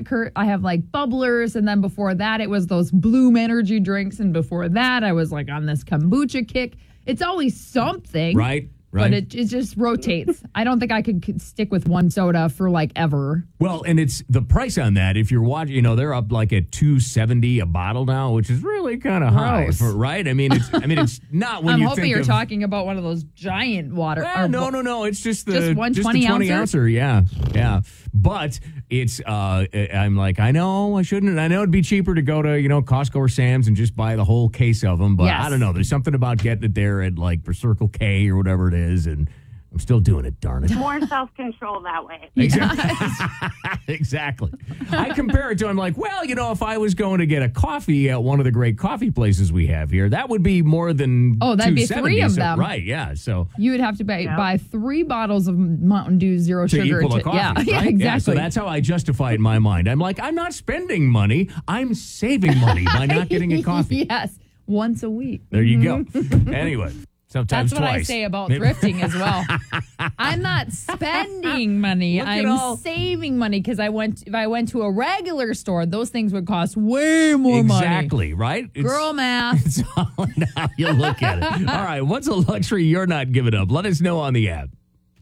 that, Kurt. I have like bubblers, and then before that, it was those Bloom energy drinks, and before that, I was like on this kombucha kick. It's always something. Right. But it just rotates. I don't think I could stick with one soda for like ever. Well, and it's the price on that. If you're watching, they're up like at $2.70 a bottle now, which is really kind of high, right? I mean, it's not when I'm you hoping think you're of, talking about one of those giant water. No. It's just the just one 20 ouncer. Yeah. But it's I'm like, I know I shouldn't. I know it'd be cheaper to go to Costco or Sam's and just buy the whole case of them. But I don't know. There's something about getting it there at like for Circle K or whatever it is, and I'm still doing it, darn it. More self-control that way. Exactly. I compare it to, I'm like, well, if I was going to get a coffee at one of the great coffee places we have here, that would be more than that'd be 3 of them. Right, yeah. So you would have to buy 3 bottles of Mountain Dew Zero Sugar. To equal a coffee, right? Yeah, exactly. Yeah, so that's how I justify it in my mind. I'm like, I'm not spending money. I'm saving money by not getting a coffee. Yes, once a week. There you go. Anyway. Sometimes That's what twice. I say about thrifting as well. I'm not spending money. I'm saving money because if I went to a regular store, those things would cost way more money. Exactly, right? Girl math. It's all in how you look at it. All right, what's a luxury you're not giving up? Let us know on the app.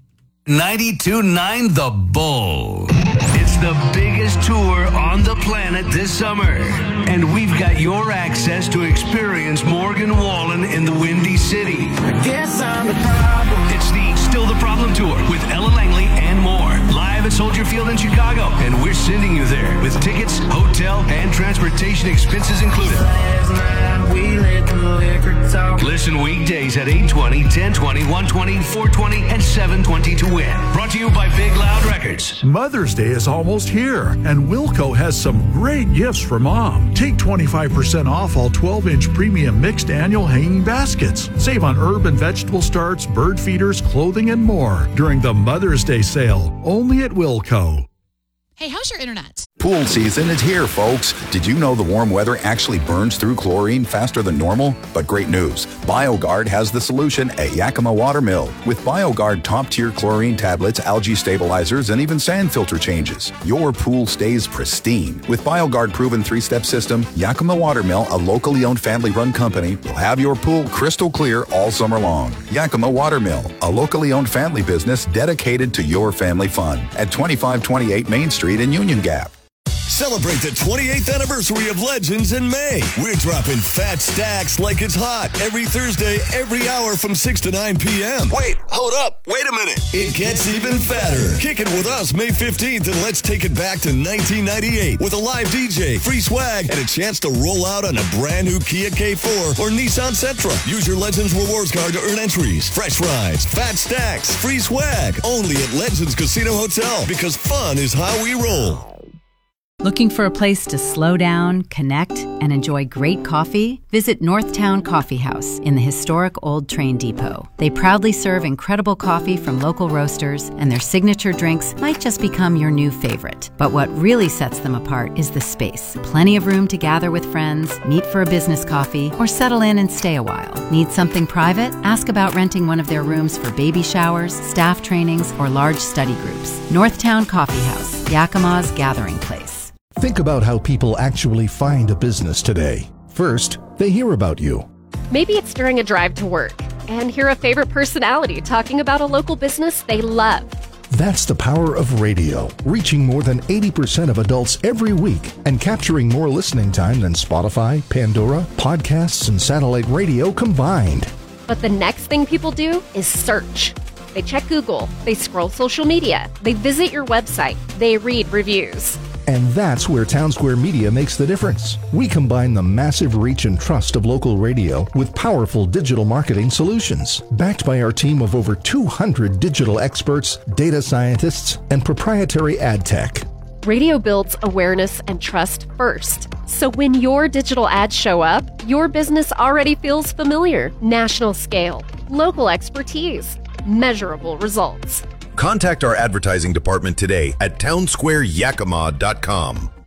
92.9 The Bull. It's the biggest tour on the planet this summer. And we've got your access to experience Morgan Wallen in the Windy City. I guess I'm the problem. It's the Still the Problem Tour with Ella Langley and more. Live at Soldier Field in Chicago. And we're sending you there with tickets, hotel, and transportation expenses included. Last night we let the liquor talk. Listen weekdays at 8:20, 10:20, 1:20, 4:20, and 7:20 to win. Brought to you by Big Loud Records. Mother's Day is almost here, and Wilco has some great gifts for mom. Take 25% off all 12-inch premium mixed annual hanging baskets. Save on herb and vegetable starts, bird feeders, clothing, and more during the Mother's Day sale, only at Wilco. Hey, how's your internet? Pool season is here, folks. Did you know the warm weather actually burns through chlorine faster than normal? But great news. BioGuard has the solution at Yakima Watermill. With BioGuard top-tier chlorine tablets, algae stabilizers, and even sand filter changes, your pool stays pristine. With BioGuard proven 3-step system, Yakima Watermill, a locally owned family-run company, will have your pool crystal clear all summer long. Yakima Watermill, a locally owned family business dedicated to your family fun at 2528 Main Street in Union Gap. Celebrate the 28th anniversary of Legends in May. We're dropping fat stacks like it's hot every Thursday, every hour from 6 to 9 p.m. Wait, hold up. Wait a minute. It gets even fatter. Kick it with us May 15th and let's take it back to 1998 with a live DJ, free swag, and a chance to roll out on a brand new Kia K4 or Nissan Sentra. Use your Legends Rewards card to earn entries, fresh rides, fat stacks, free swag. Only at Legends Casino Hotel because fun is how we roll. Looking for a place to slow down, connect, and enjoy great coffee? Visit Northtown Coffee House in the historic old train depot. They proudly serve incredible coffee from local roasters, and their signature drinks might just become your new favorite. But what really sets them apart is the space. Plenty of room to gather with friends, meet for a business coffee, or settle in and stay a while. Need something private? Ask about renting one of their rooms for baby showers, staff trainings, or large study groups. Northtown Coffee House, Yakima's gathering place. Think about how people actually find a business today. First, they hear about you. Maybe it's during a drive to work and hear a favorite personality talking about a local business they love. That's the power of radio, reaching more than 80% of adults every week and capturing more listening time than Spotify, Pandora, podcasts, and satellite radio combined. But the next thing people do is search. They check Google, they scroll social media, they visit your website, they read reviews. And that's where Townsquare Media makes the difference. We combine the massive reach and trust of local radio with powerful digital marketing solutions, backed by our team of over 200 digital experts, data scientists, and proprietary ad tech. Radio builds awareness and trust first. So when your digital ads show up, your business already feels familiar. National scale, local expertise, measurable results. Contact our advertising department today at townsquareyakima.com.